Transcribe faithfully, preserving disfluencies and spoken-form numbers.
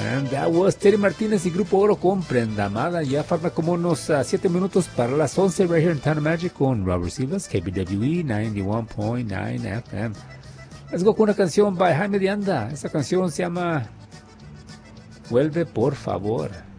And that was Terry Martínez y Grupo Oro con Prendamada. Ya falta como unos siete uh, minutos para las once right here in Town of Magic con Robert Silvas, K B W E ninety-one point nine F M. Let's go con una canción by Jaime de Anda. Esa canción se llama Vuelve por favor.